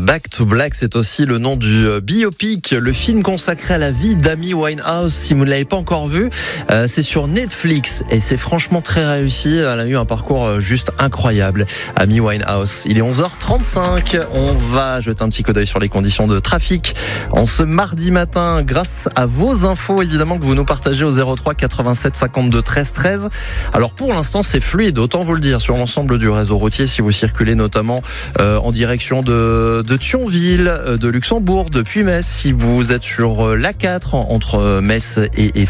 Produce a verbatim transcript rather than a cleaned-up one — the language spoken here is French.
Back to Black, c'est aussi le nom du biopic, le film consacré à la vie d'Amy Winehouse. Si vous ne l'avez pas encore vu, euh, c'est sur Netflix et c'est franchement très réussi. Elle a eu un parcours juste incroyable, Amy Winehouse. Il est onze heures trente-cinq. On va jeter un petit coup d'œil sur les conditions de trafic en ce mardi matin grâce à vos infos, évidemment, que vous nous partagez au zéro trois quatre-vingt-sept cinquante-deux treize treize. Alors pour l'instant, c'est fluide, autant vous le dire, sur l'ensemble du réseau routier si vous circulez notamment euh, en direction de, de Thionville, de Luxembourg, depuis Metz. Si vous êtes sur l'A quatre entre Metz et, et